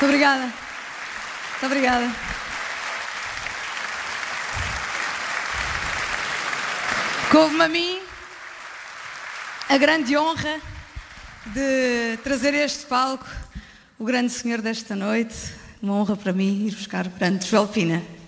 Muito obrigada. Muito obrigada. Couve-me a mim a grande honra de trazer a este palco o grande senhor desta noite. Uma honra para mim ir buscar o grande Joel Pina.